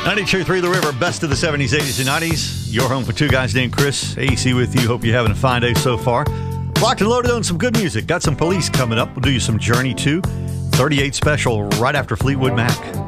92.3 The River, best of the 70s, 80s, and 90s. Your home for two guys named Chris. AC with you. Hope you're having a fine day so far. Locked and loaded on some good music. Got some Police coming up. We'll do you some Journey 2. 38 special right after Fleetwood Mac.